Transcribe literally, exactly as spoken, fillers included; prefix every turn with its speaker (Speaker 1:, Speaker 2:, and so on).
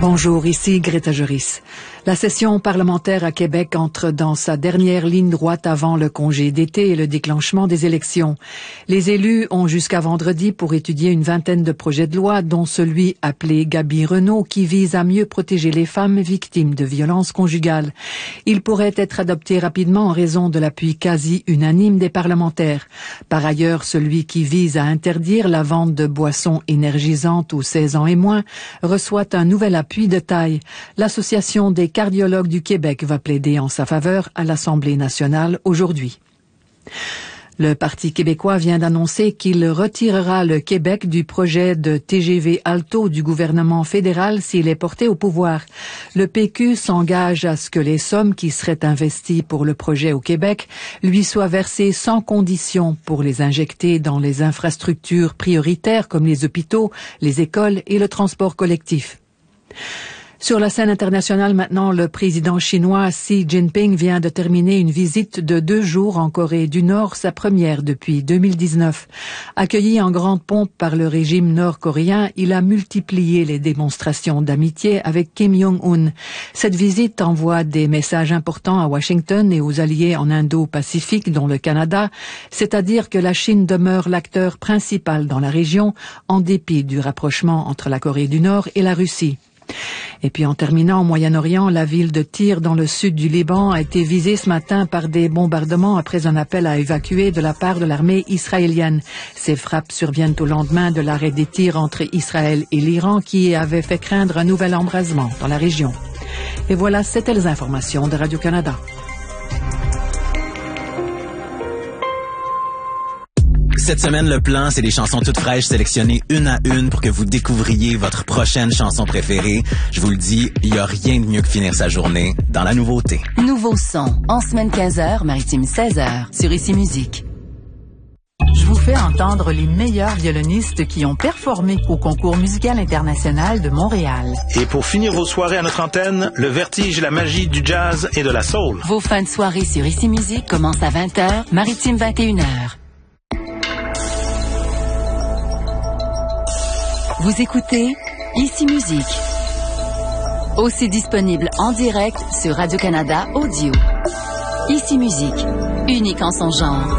Speaker 1: Bonjour, ici Greta Joris. La session parlementaire à Québec entre dans sa dernière ligne droite avant le congé d'été et le déclenchement des élections. Les élus ont jusqu'à vendredi pour étudier une vingtaine de projets de loi, dont celui appelé Gabi Renault, qui vise à mieux protéger les femmes victimes de violences conjugales. Il pourrait être adopté rapidement en raison de l'appui quasi unanime des parlementaires. Par ailleurs, celui qui vise à interdire la vente de boissons énergisantes aux seize ans et moins reçoit un nouvel appui de taille. L'Association des cardiologues du Québec va plaider en sa faveur à l'Assemblée nationale aujourd'hui. Le Parti québécois vient d'annoncer qu'il retirera le Québec du projet de T G V Alto du gouvernement fédéral s'il est porté au pouvoir. Le P Q s'engage à ce que les sommes qui seraient investies pour le projet au Québec lui soient versées sans condition pour les injecter dans les infrastructures prioritaires comme les hôpitaux, les écoles et le transport collectif. Sur la scène internationale maintenant, le président chinois Xi Jinping vient de terminer une visite de deux jours en Corée du Nord, sa première depuis deux mille dix-neuf. Accueilli en grande pompe par le régime nord-coréen, il a multiplié les démonstrations d'amitié avec Kim Jong-un. Cette visite envoie des messages importants à Washington et aux alliés en Indo-Pacifique, dont le Canada, c'est-à-dire que la Chine demeure l'acteur principal dans la région, en dépit du rapprochement entre la Corée du Nord et la Russie. Et puis en terminant, au Moyen-Orient, la ville de Tyr dans le sud du Liban a été visée ce matin par des bombardements après un appel à évacuer de la part de l'armée israélienne. Ces frappes surviennent au lendemain de l'arrêt des tirs entre Israël et l'Iran qui avait fait craindre un nouvel embrasement dans la région. Et voilà, c'était les informations de Radio-Canada.
Speaker 2: Cette semaine, le plan, c'est des chansons toutes fraîches sélectionnées une à une pour que vous découvriez votre prochaine chanson préférée. Je vous le dis, il n'y a rien de mieux que finir sa journée dans la nouveauté.
Speaker 3: Nouveau son, en semaine quinze heures, maritime seize heures, sur Ici Musique.
Speaker 4: Je vous fais entendre les meilleurs violonistes qui ont performé au Concours musical international de Montréal.
Speaker 5: Et pour finir vos soirées à notre antenne, le vertige et la magie du jazz et de la soul.
Speaker 3: Vos fins de soirée sur Ici Musique commencent à vingt heures, maritime vingt et une heures. Vous écoutez Ici Musique. Aussi disponible en direct sur Radio-Canada Audio. Ici Musique, unique en son genre.